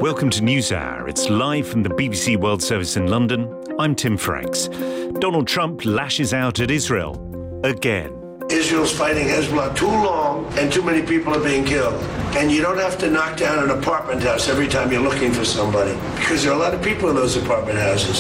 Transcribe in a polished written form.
Welcome to NewsHour. It's live from the BBC World Service in London. I'm Tim Franks. Donald Trump lashes out at Israel again. Israel's fighting Hezbollah too long and too many people are being killed. And you don't have to knock down an apartment house every time you're looking for somebody, because there are a lot of people in those apartment houses.